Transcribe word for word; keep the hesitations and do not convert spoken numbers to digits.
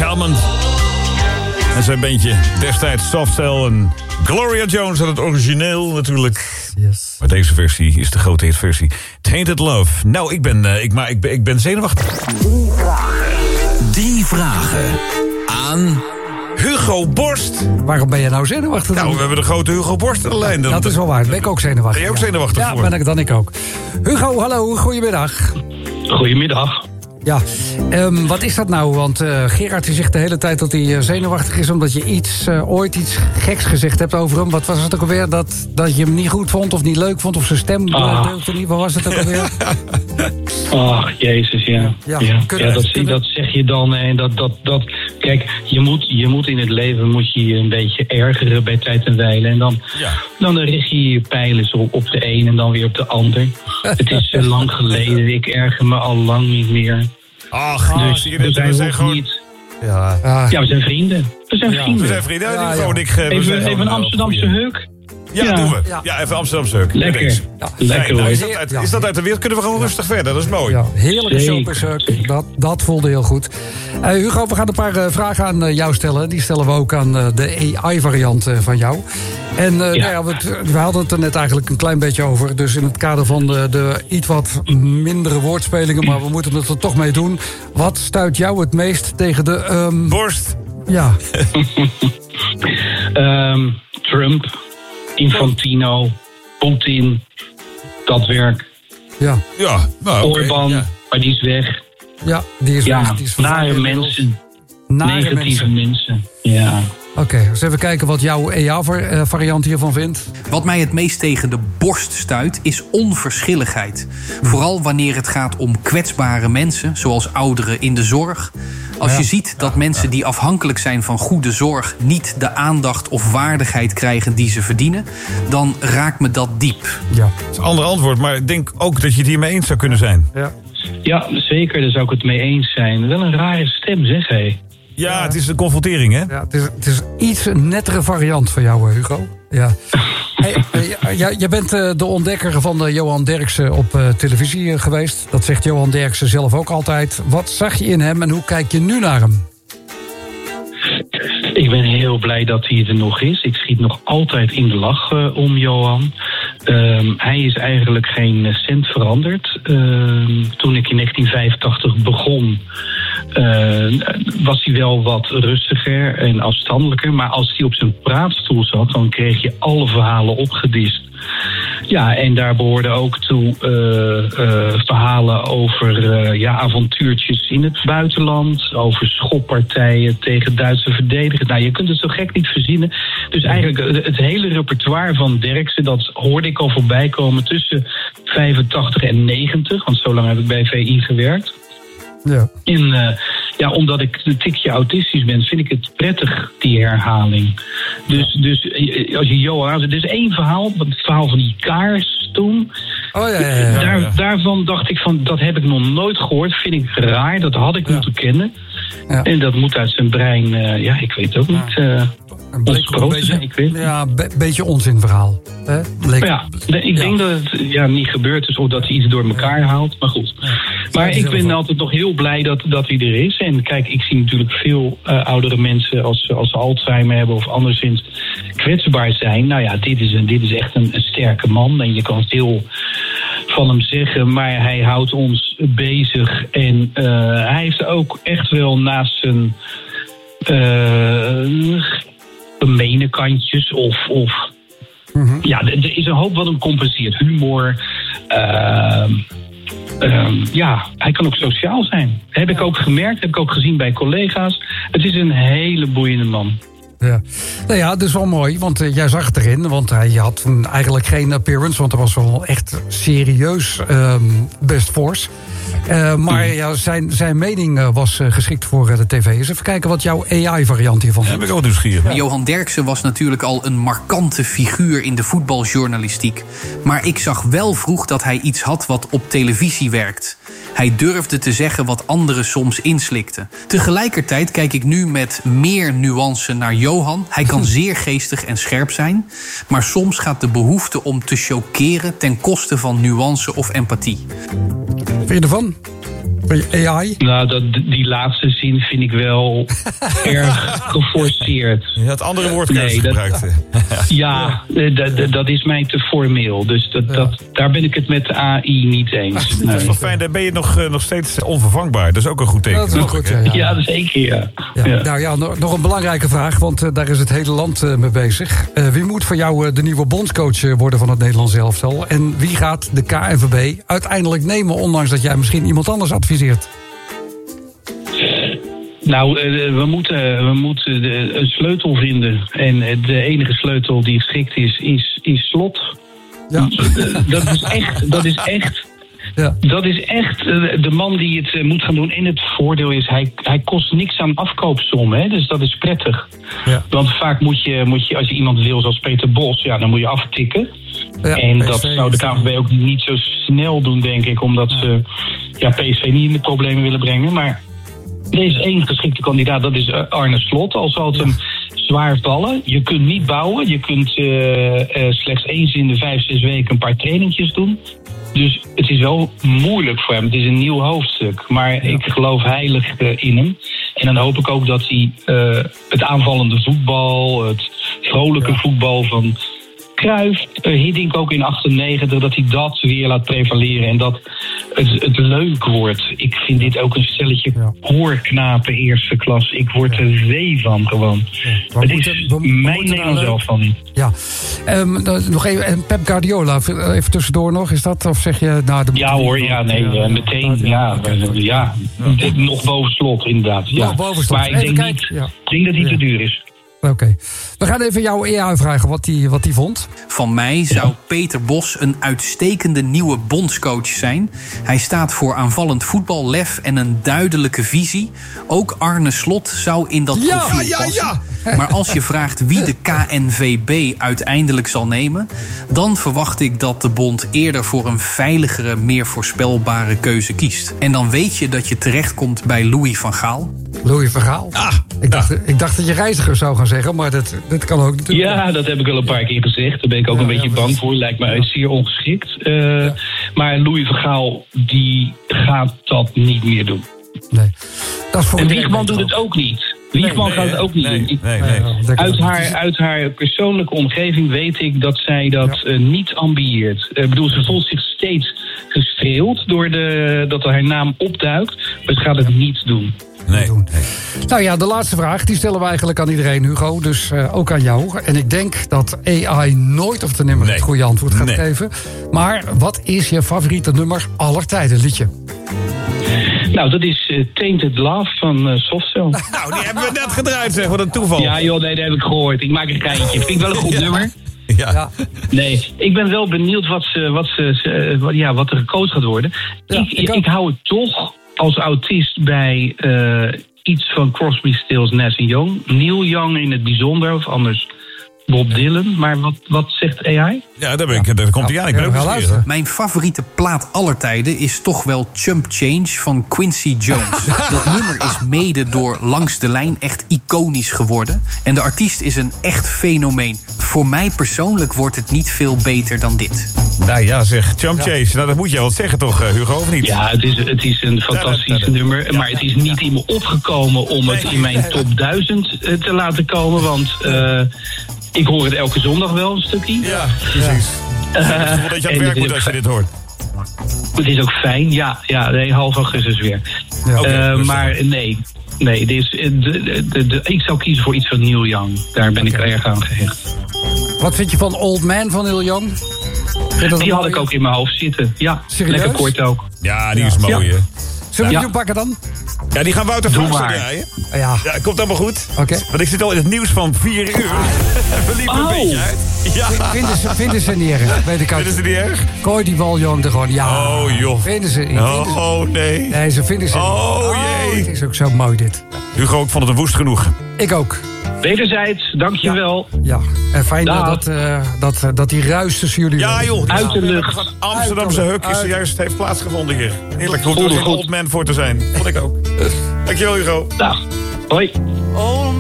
Calment. En zijn bandje destijds Soft Cell en Gloria Jones had het origineel natuurlijk. Yes. Maar deze versie is de grote hitversie. Tainted Love. Nou, ik ben, uh, ik, maar ik ben, ik ben zenuwachtig. Die vragen. Die vragen aan Hugo Borst. Waarom ben je nou zenuwachtig? Nou, we hebben de grote Hugo Borst aan de lijn. Dat is wel waar. Ben ik ook zenuwachtig. Ben je ook ja. zenuwachtig ja, voor? Ja, ben ik dan ik ook. Hugo, hallo. Goedemiddag. Goedemiddag. Ja, um, wat is dat nou? Want uh, Gerard die zegt de hele tijd dat hij uh, zenuwachtig is... omdat je iets, uh, ooit iets geks gezegd hebt over hem. Wat was het ook alweer? Dat, dat je hem niet goed vond of niet leuk vond... of zijn stem ah. deugde niet? Wat was het ook alweer? Ach, jezus, ja. Ja, ja. kunnen, ja dat, kunnen... dat zeg je dan. En dat, dat, dat, kijk, je moet, je moet in het leven moet je je een beetje ergeren bij tijd en wijle. En dan, ja. dan richt je je pijlen op, op de een en dan weer op de ander. Het is uh, lang geleden. Ik erger me al lang niet meer. Ach, dus zie je we dit? zijn, We zijn gewoon... niet... Ja. Ah. ja, we zijn vrienden. We zijn Ja, vrienden. We zijn vrienden. Ja, Ja, ja. ja. Ik, uh, Even, zijn even een gewoon, Amsterdamse uh, heuk. Ja, Ja. doen we. Ja. Ja, even Amsterdamse heuk. Lekker. Ja. Lekker nou, hoor. is, dat uit, is dat uit de wereld? Kunnen we gewoon Ja. rustig verder? Dat is mooi. Ja, heerlijke Zeker. showbezoek. Dat, dat voelde heel goed. Uh, Hugo, we gaan een paar uh, vragen aan uh, jou stellen. Die stellen we ook aan uh, de A I-variant uh, van jou. En uh, ja. Nou ja, we, we hadden het er net eigenlijk een klein beetje over. Dus in het kader van de, de iets wat mindere woordspelingen... maar we moeten het er toch mee doen. Wat stuit jou het meest tegen de... Um... Borst. Ja. um, Trump, Infantino, Poetin, dat werk. Ja. Ja, nou, okay. Orban, ja. maar die is weg. Ja, die is Ja, weg. Die is nare mensen. Nare Negatieve mensen. mensen. Ja. Oké, okay, dus even kijken wat jouw A I-variant hiervan vindt. Wat mij het meest tegen de borst stuit, is onverschilligheid. Vooral wanneer het gaat om kwetsbare mensen, zoals ouderen in de zorg. Als je ziet dat mensen die afhankelijk zijn van goede zorg... niet de aandacht of waardigheid krijgen die ze verdienen... dan raakt me dat diep. Ja. Dat is een ander antwoord, maar ik denk ook dat je het hiermee eens zou kunnen zijn. Ja, ja, zeker, daar zou ik het mee eens zijn. Wel een rare stem, zeg hé. Ja, ja, het is een confrontering, hè? Ja, het, is, het is iets een nettere variant van jou, Hugo. Ja. Hey, uh, jij, jij bent uh, de ontdekker van uh, Johan Derksen op uh, televisie uh, geweest. Dat zegt Johan Derksen zelf ook altijd. Wat zag je in hem en hoe kijk je nu naar hem? Ik ben heel blij dat hij er nog is. Ik schiet nog altijd in de lach uh, om Johan. Um, hij is eigenlijk geen cent veranderd. Um, toen ik in negentien vijfentachtig begon... Uh, was hij wel wat rustiger en afstandelijker. Maar als hij op zijn praatstoel zat... dan kreeg je alle verhalen opgedist. Ja, en daar behoorden ook toe uh, uh, verhalen over uh, ja, avontuurtjes in het buitenland. Over schoppartijen tegen Duitse verdedigers. Nou, je kunt het zo gek niet verzinnen. Dus eigenlijk het hele repertoire van Derksen... dat hoorde ik al voorbij komen tussen vijfentachtig en negentig. Want zo lang heb ik bij V I gewerkt. Ja. En uh, ja, omdat ik een tikje autistisch ben, vind ik het prettig, die herhaling. Dus, dus als je Johan aanzet, er is één verhaal, het verhaal van die kaars toen. Oh ja, ja, ja, ja. Daar, daarvan dacht ik van, dat heb ik nog nooit gehoord, vind ik raar, dat had ik ja. moeten kennen. Ja. En dat moet uit zijn brein, uh, ja, ik weet ook niet... Uh, Een beetje, zijn, ik weet. Ja, een be- beetje onzinverhaal. Hè? Leek... Ja, ik ja. denk dat het ja, niet gebeurd is of dat hij iets door elkaar haalt. Maar goed. Ja. Maar ik ben altijd nog heel blij dat, dat hij er is. En kijk, ik zie natuurlijk veel uh, oudere mensen als, als ze Alzheimer hebben of anderszins kwetsbaar zijn. Nou ja, dit is, een, dit is echt een, een sterke man. En je kan veel van hem zeggen, maar hij houdt ons bezig. En uh, hij heeft ook echt wel naast zijn... Uh, gemene kantjes of, of mm-hmm. ja, er is een hoop wat hem compenseert. Humor, uh, uh, ja, hij kan ook sociaal zijn. Heb ik ook gemerkt, heb ik ook gezien bij collega's. Het is een hele boeiende man. Ja. Nou ja, dat is wel mooi, want uh, jij zag het erin. Want hij had toen eigenlijk geen appearance, want hij was wel echt serieus um, best force. Uh, maar ja, zijn, zijn mening uh, was uh, geschikt voor uh, de tv. Dus even kijken wat jouw A I-variant hiervan vindt. Ja, heb ik ook nieuwsgierig. Ja. Johan Derksen was natuurlijk al een markante figuur in de voetbaljournalistiek. Maar ik zag wel vroeg dat hij iets had wat op televisie werkt. Hij durfde te zeggen wat anderen soms inslikten. Tegelijkertijd kijk ik nu met meer nuance naar Johan. Hij kan zeer geestig en scherp zijn. Maar soms gaat de behoefte om te choqueren ten koste van nuance of empathie. Vind je ervan? A I? Nou, dat, die laatste zin vind ik wel erg geforceerd. Je had andere woordkeuze Nee, dat- gebruikt. Ja, eh, dat- dat- dat is mij te formeel. Dus dat, Ja. dat, daar ben ik het met de A I niet eens. Dat is Nee. wel fijn, dan ben je nog, eh, nog steeds onvervangbaar. Dat is ook een goed teken. Dat is wel goed, ja. ja. Ja, zeker, ja. Ja. Ja. Nou ja, nog nog een belangrijke vraag, want uh, daar is het hele land uh, mee bezig. Uh, wie moet voor jou uh, de nieuwe bondscoach uh, worden van het Nederlands elftal? En wie gaat de K N V B uiteindelijk nemen, ondanks dat jij misschien iemand anders adviseert? Nou, eh, we moeten, we moeten de, een sleutel vinden. En eh, de enige sleutel die geschikt is, is, is Slot. Ja. Dat is echt, dat is echt, Ja. dat is echt eh, de man die het eh, moet gaan doen. En het voordeel is, hij, hij kost niks aan afkoopsom, hè? Dus dat is prettig. Ja. Want vaak moet je, moet je, als je iemand wil zoals Peter Bos, ja, dan moet je aftikken. Ja, en P S V dat zou de is- K N V B ook niet zo snel doen, denk ik. Omdat ze ja, P S V niet in de problemen willen brengen. Maar er is één geschikte kandidaat, dat is eh, Arne Slot. Al zal het hem zwaar vallen. Je kunt niet bouwen. Je kunt eh, eh, slechts eens in de vijf, zes weken een paar trainingjes doen. Dus het is wel moeilijk voor hem. Het is een nieuw hoofdstuk. Maar ik geloof heilig eh, in hem. En dan hoop ik ook dat hij eh, het aanvallende voetbal, het vrolijke voetbal van Cruijff, uh, Hiddink ook in achtennegentig, dat hij dat weer laat prevaleren en dat het, het leuk wordt. Ik vind dit ook een stelletje Ja. hoorknapen eerste klas. Ik word er wee van gewoon. We Het moeten- is we- we mijn moeten Nederlands naar- zelf van niet. Ja. Um, nog even, en Pep Guardiola, even tussendoor nog, is dat? Of zeg je... Nou, de Ja hoor, ja, nee, eh, meteen, ja, ja, Dit nog boven Slot inderdaad. Ja. Nog boven Slot. Maar ik Even denk, kijken, niet, ja. ik denk dat hij Ja. te duur is. Oké. Okay. We gaan even jouw E A vragen wat hij wat die vond. Van mij zou Peter Bos een uitstekende nieuwe bondscoach zijn. Hij staat voor aanvallend voetbal, lef en een duidelijke visie. Ook Arne Slot zou in dat Ja, profiel ja, passen. ja. Maar als je vraagt wie de K N V B uiteindelijk zal nemen, dan verwacht ik dat de bond eerder voor een veiligere, meer voorspelbare keuze kiest. En dan weet je dat je terechtkomt bij Louis van Gaal. Louis van Gaal. Ah, ik, dacht, ik dacht dat je reiziger zou gaan zeggen, maar dat, dat kan ook natuurlijk. Ja, dat heb ik wel een paar keer gezegd. Daar ben ik ook Ja, een beetje ja, bang precies. voor. Lijkt mij zeer ongeschikt. Uh, Maar Louis van Gaal, die gaat dat niet meer doen. Nee. Dat is voor En iedereen Wiegman doet beter. het ook niet. Wiegman Nee, gaat het nee, ook niet nee, doen. nee, Nee, nee. ja, dat kan Uit ook. haar, uit haar persoonlijke omgeving weet ik dat zij dat eh, niet ambieert. Ik bedoel, ze voelt zich steeds gestreeld door de, dat haar naam opduikt. Maar ze gaat het niet doen. Nee. doen. Nou ja, de laatste vraag, die stellen we eigenlijk aan iedereen, Hugo. Dus uh, ook aan jou. En ik denk dat A I nooit of te nimmer Nee. het goede antwoord gaat Nee. geven. Maar wat is je favoriete nummer aller tijden, liedje? Nou, dat is uh, Tainted Love van uh, Softcell. Nou, die hebben we net gedraaid, zeg. Wat een toeval. Ja joh, nee, dat heb ik gehoord. Ik maak een geintje. Vind ik wel een goed nummer. Ja. Ja. Nee, ik ben wel benieuwd wat, ze, wat, ze, ze- wat, ja, wat er gekozen gaat worden. Ja, ik, ik ik, ook. ik hou het toch als autist bij uh, iets van Crosby, Stills, Nash Young. Neil Young in het bijzonder, of anders Bob Dylan. Maar wat, wat zegt A I? Ja, daar, ben ik, daar komt hij aan. Ik ben Ja, ook we gaan nieuwsgierig. luisteren. Mijn favoriete plaat aller tijden is toch wel Chump Change van Quincy Jones. Dat nummer is mede door Langs de Lijn echt iconisch geworden. En de artiest is een echt fenomeen. Voor mij persoonlijk wordt het niet veel beter dan dit. Nou ja, zeg. Jump Chase. Nou, dat moet je wel zeggen toch, uh, Hugo, of niet? Ja, het is, het is een fantastisch Ja, dat- dat- nummer. Maar het is niet in me opgekomen om het in mijn top duizend uh, te laten komen. Want uh, ik hoor het elke zondag wel een stukje. Ja, precies. Uh, Dat je aan het en werk het is moet ook als je dit hoort. Het is ook fijn, ja. ja nee, half augustus weer. Ja. Oké, Uh, rustig. maar nee, nee het is, de, de, de, de- ik zou kiezen voor iets van Neil Young. Daar ben ik erg aan gehecht. Wat vind je van Old Man van Neil Young? Vind je dat Die een had ik mooie? ook in mijn hoofd zitten. Ja, Serieus? lekker kort ook. Ja, die is mooi, hè. Zullen we Ja. die pakken dan? Ja, die gaan Wouter Doe Frank zo maar. draaien. Ja. Ja, komt allemaal goed. Oké. Want ik zit al in het nieuws van vier uur. We liepen een Oh. beetje uit. Ja, Vinden ze, vinden ze niet erg, weet ik uit. vinden ze niet erg? Gooi die Waljong er gewoon, ja. Oh, joh. Vinden ze niet. Vinden ze- Oh, nee. Nee, ze vinden ze Oh, niet. jee. Het is ook zo mooi dit. Hugo, ik vond het een woest genoeg. Ik ook. Wederzijds, dankjewel. Ja, en fijn Dag. dat, uh, dat, uh, dat die ruis tussen jullie... Ja, joh. die Uit de lucht. van Amsterdamse Uit de Huk is lucht. zojuist heeft plaatsgevonden hier. Heerlijk. Hoeft er Goed, geen goed. old man voor te zijn. Vond ik ook. Dankjewel, Hugo. Dag. Hoi. Old